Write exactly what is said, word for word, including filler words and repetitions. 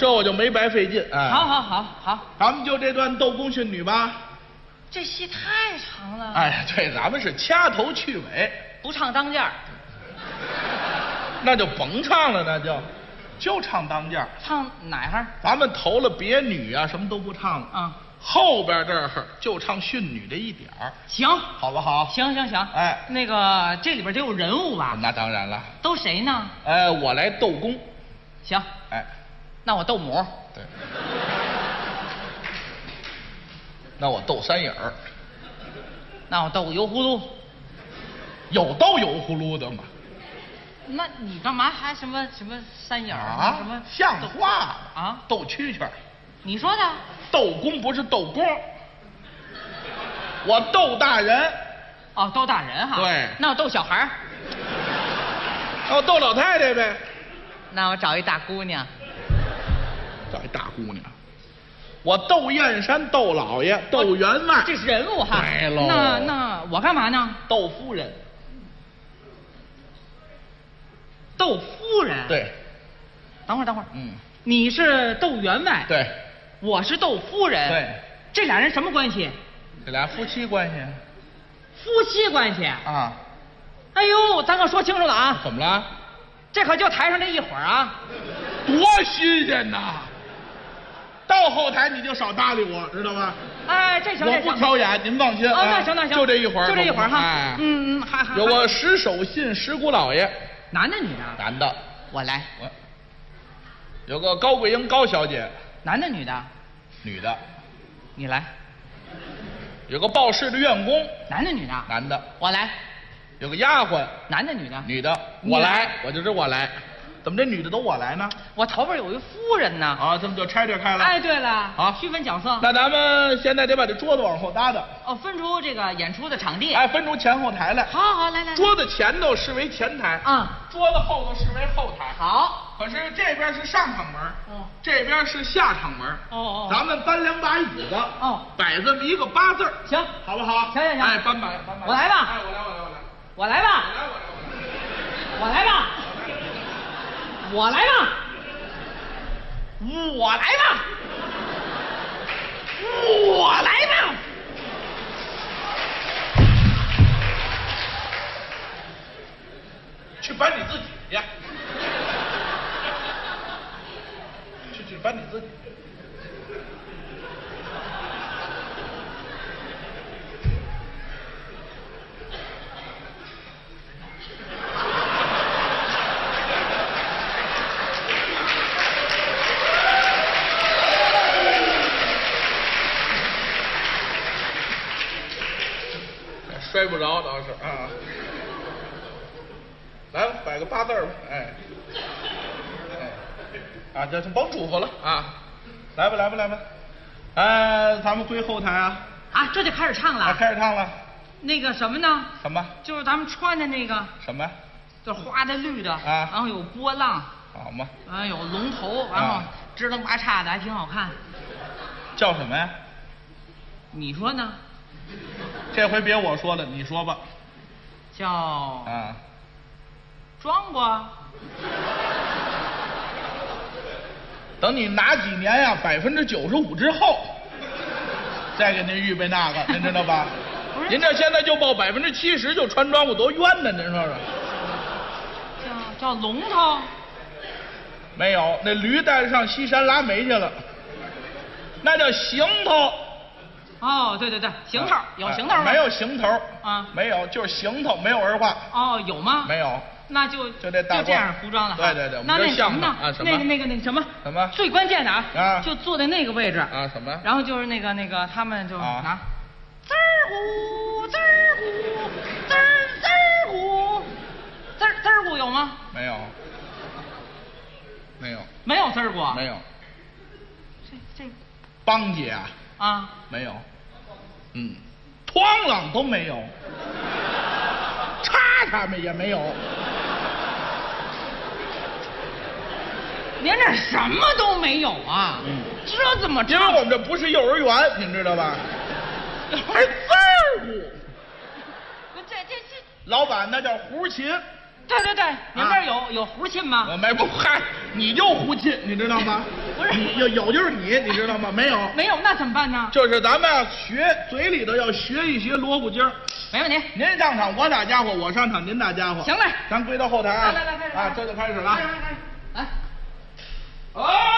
这我就没白费劲。哎， 好好好好， 咱们就这段斗公训女吧。 这戏太长了。 哎，对，咱们是掐头去尾， 不唱当间儿， 那就甭唱了，那就就唱当间儿。 唱哪哈？ 咱们投了别女啊，什么都不唱了。 嗯， 后边这儿就唱训女这一点儿， 行， 好不好？ 行行行。 哎， 那个这里边得有人物吧？ 那当然了。 都谁呢？ 哎，我来斗公。 行。 哎， 那我斗母。 对。那我斗三影儿。 那我斗个油葫芦。 有斗油葫芦的吗？ 那你干嘛还什么什么三眼啊？ 什么像话啊？ 斗蛐蛐儿。 你说的。 斗公不是斗公，我斗大人。 哦，斗大人哈。 对。 那我斗小孩儿。 那我斗老太太呗。 那我找一大姑娘。 找一大姑娘。我斗燕山，斗老爷，斗员外。 这是人物哈。 对喽。 那那我干嘛呢？ 斗夫人。 斗夫人。 对。 等会儿等会儿。 嗯。 你是斗员外。 对。 我是斗夫人。 对。 这俩人什么关系？ 这俩夫妻关系。 夫妻关系。 啊。 哎呦，咱可说清楚了啊！ 怎么了？ 这可就台上这一会儿啊。 多新鲜呐！到后台你就少搭理我，知道吗？ 哎，这行， 我不挑眼，您放心。 啊，那行那行， 就这一会儿， 就这一会儿哈。 哎， 嗯嗯，还还有个石守信石姑老爷。 男的女的？ 男的。 我来。 我。有个高桂英高小姐。 男的女的？ 女的。 你来。 有个报事的院工。 男的女的？ 男的。 我来。 有个丫鬟。 男的女的？ 女的。我来，我就知我来。怎么这女的都我来呢？ 我头边有一夫人呢。 啊，这么就拆这开了。 哎，对了， 好， 区分角色。 那咱们现在得把这桌子往后搭搭。 哦，分出这个演出的场地。 哎，分出前后台来。 好好来来。 桌子前头视为前台。 嗯。 桌子后头视为后台。 好。 可是这边是上场门。 哦。 这边是下场门。 哦哦。 咱们搬两把椅子。 哦。 摆这么一个八字。 行， 好不好？ 行行行。 哎，搬把搬把。 我来吧。 哎，我来我来我来。 我来吧。 我来我来我来。我来吧。我来吧，我来吧，我来吧， 去搬你自己去，去去搬你自己。摔不着倒是啊，来吧，摆个八字吧，哎，哎，啊，这就甭嘱咐了啊，来吧，来吧，来吧，哎，咱们归后台啊， 啊，这就开始唱了， 啊，开始唱了， 那个什么呢？ 什么？ 就是咱们穿的那个什么？ 就是花的绿的啊， 然后有波浪， 好嘛， 啊，有龙头，然后支棱八叉的，还挺好看。 叫什么呀？ 你说呢？ 这回别我说了，你说吧。 叫啊， 庄瓜。 等你哪几年呀，百分之九十五之后，再给您预备那个，您知道吧？您这现在就报百分之七十就穿庄户，多冤呢！您说说。 叫叫龙头。 没有，那驴带上西山拉煤去了，那叫行头。 哦，对对对，行头、啊、有行头吗？ 没有行头啊， 没有，就是行头，没有儿化。 哦，有吗？ 没有， 那就就这大就这样服装了。 对对对， 那那什么呢？ 啊，什么？ 那个那个那个什么？ 什么？ 最关键的啊， 啊就坐在那个位置啊，什么？ 然后就是那个那个他们就啊， 拿滋儿呼滋儿呼滋儿滋儿呼滋儿滋儿呼有吗？ 没有，没有， 没有滋儿呼， 没有。 这这梆姐啊？ 啊， 没有。嗯，哐啷都没有，叉他们也没有。 连这什么都没有啊！嗯，这怎么？ 因为我们这不是幼儿园，您知道吧？还字儿乎。 这这这， 老板那叫胡琴。 对对对，你们这儿有有胡琴吗？ 我没不嗨，你就胡琴，你知道吗？ 不是你有有就是你，你知道吗？没有， 没有，那怎么办呢？ 就是咱们要学嘴里头要学一学锣鼓筋儿。 没问题。 您上场我打家伙，我上场您打家伙。 行嘞， 咱归到后台啊。 来来来，开始啊，这就开始了。 来来来来，来。 啊。